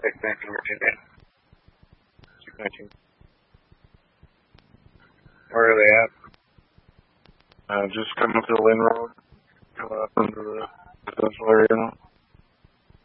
619 Virginia. 619. Where are they at? Just coming up to Lynn Road. Coming up into the residential area now.